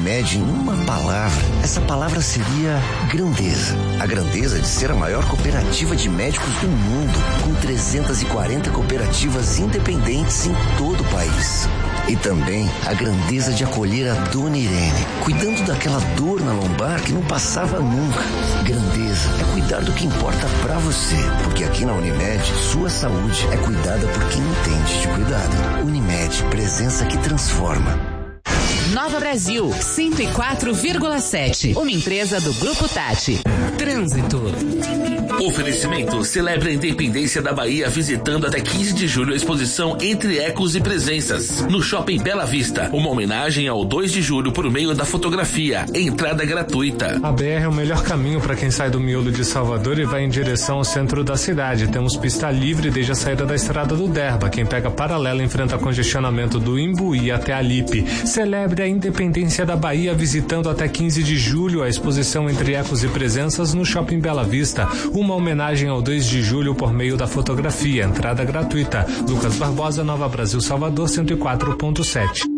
Unimed em uma palavra, essa palavra seria grandeza. A grandeza de ser a maior cooperativa de médicos do mundo, com 340 cooperativas independentes em todo o país. E também a grandeza de acolher a Dona Irene, cuidando daquela dor na lombar que não passava nunca. Grandeza é cuidar do que importa pra você, porque aqui na Unimed, sua saúde é cuidada por quem entende de cuidado. Unimed, presença que transforma. Nova Brasil, 104,7. Uma empresa do Grupo Tati. Trânsito. Oferecimento: celebre a independência da Bahia visitando até 15 de julho a exposição Entre Ecos e Presenças, no Shopping Bela Vista. Uma homenagem ao 2 de julho por meio da fotografia. Entrada gratuita. A BR é o melhor caminho para quem sai do miolo de Salvador e vai em direção ao centro da cidade. Temos pista livre desde a saída da estrada do Derba. Quem pega paralela enfrenta congestionamento do Imbuí até a Lipe. Celebre a independência da Bahia visitando até 15 de julho a exposição Entre Ecos e Presenças no Shopping Bela Vista. Uma homenagem ao 2 de julho por meio da fotografia. Entrada gratuita. Lucas Barbosa, Nova Brasil, Salvador, 104.7.